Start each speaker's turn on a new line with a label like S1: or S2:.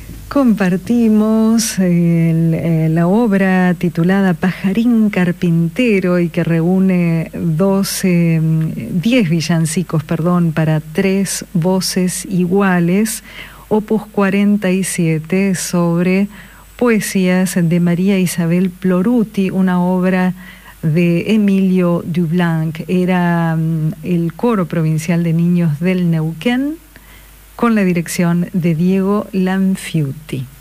S1: Compartimos la obra titulada Pajarín Carpintero y que reúne 10 villancicos, para 3 voces iguales, opus 47, sobre poesías de María Isabel Ploruti, una obra de Emilio Dublanc. Era el Coro Provincial de Niños del Neuquén, con la dirección de Diego Lanfiuti.